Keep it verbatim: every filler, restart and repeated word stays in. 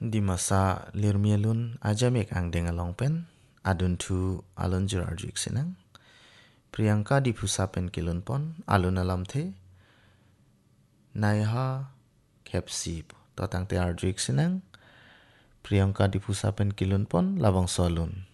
Di masa lirmialun ajamek ang dengalong pen adun tu alun jurar juik sinang. Priyanka di pusapen kilun pon alun alam the. Naiha kepsi totang te arjuik sinang. Priyanka di pusapen kilun pon labang solun.